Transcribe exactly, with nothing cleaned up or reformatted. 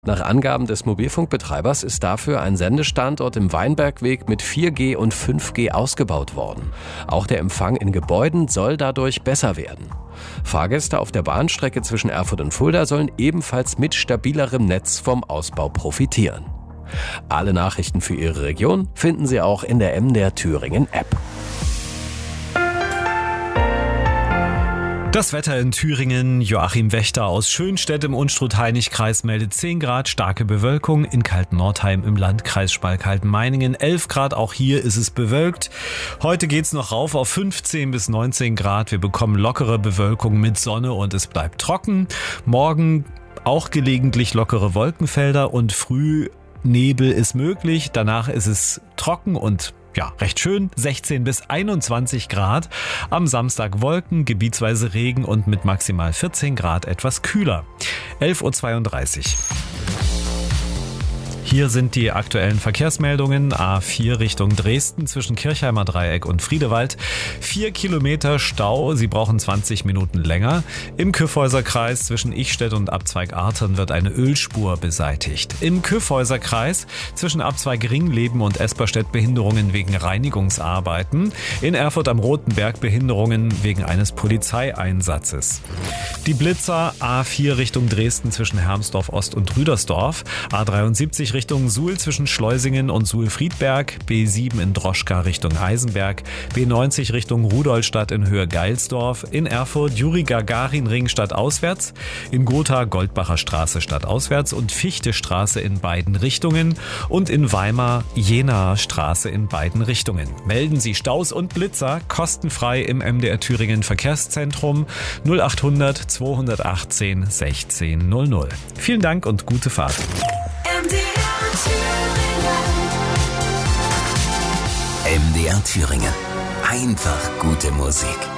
Nach Angaben des Mobilfunkbetreibers ist dafür ein Sendestandort im Weinbergweg mit vier G und fünf G ausgebaut worden. Auch der Empfang in Gebäuden soll dadurch besser werden. Fahrgäste auf der Bahnstrecke zwischen Erfurt und Fulda sollen ebenfalls mit stabilerem Netz vom Ausbau profitieren. Alle Nachrichten für Ihre Region finden Sie auch in der M D R Thüringen App. Das Wetter in Thüringen. Joachim Wächter aus Schönstedt im Unstrut-Hainich-Kreis meldet zehn Grad, starke Bewölkung. In Kaltnordheim im Landkreis Spalkalten-Meiningen elf Grad, auch hier ist es bewölkt. Heute geht's noch rauf auf fünfzehn bis neunzehn Grad. Wir bekommen lockere Bewölkung mit Sonne und es bleibt trocken. Morgen auch gelegentlich lockere Wolkenfelder und früh Nebel ist möglich. Danach ist es trocken und ja, recht schön, sechzehn bis einundzwanzig Grad. Am Samstag Wolken, gebietsweise Regen und mit maximal vierzehn Grad etwas kühler. elf Uhr zweiunddreißig. Hier sind die aktuellen Verkehrsmeldungen. A vier Richtung Dresden zwischen Kirchheimer Dreieck und Friedewald. Vier Kilometer Stau, Sie brauchen zwanzig Minuten länger. Im Kyffhäuserkreis zwischen Ichstedt und Abzweig Artern wird eine Ölspur beseitigt. Im Kyffhäuserkreis zwischen Abzweig Ringleben und Esperstedt Behinderungen wegen Reinigungsarbeiten. In Erfurt am Roten Berg Behinderungen wegen eines Polizeieinsatzes. Die Blitzer A vier Richtung Dresden zwischen Hermsdorf Ost und Rüdersdorf. A dreiundsiebzig Richtung Suhl zwischen Schleusingen und Suhl-Friedberg, B sieben in Droschka Richtung Eisenberg, B neunzig Richtung Rudolstadt in Höhe Geilsdorf, in Erfurt Juri-Gagarin-Ring stadtauswärts, in Gotha Goldbacher Straße stadtauswärts und Fichte-Straße in beiden Richtungen und in Weimar Jenaer Straße in beiden Richtungen. Melden Sie Staus und Blitzer kostenfrei im M D R Thüringen Verkehrszentrum null achthundert zweihundertachtzehn sechzehn null null. Vielen Dank und gute Fahrt. M D R Thüringen. Einfach gute Musik.